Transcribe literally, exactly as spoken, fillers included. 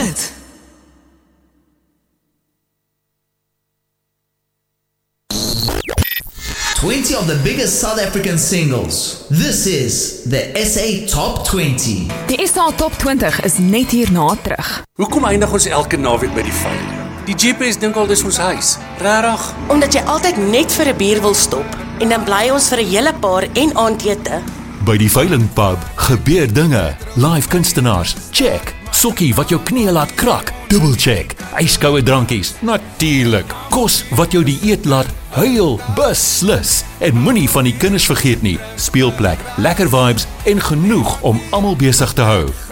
dit? twenty of the biggest South African singles. This is the S A Top twenty. Die S A Top twintig is net hierna terug. Hoekom eindig ons elke naweek by die veiling? Die G P S dink al dis ons huis. Regtig? Omdat jy altyd net vir 'n bier wil stop en dan bly ons vir 'n hele paar en aandete. By die Veiling Pub gebeur dinge. Live kunstenaars, check. Sokkie wat jou knie laat krak, double check. Yskoue drankies, natuurlik. Kos wat jou die eet laat huil, beslis. En moenie van die kinders vergeet nie. Speelplek, lekker vibes en genoeg om almal besig te hou.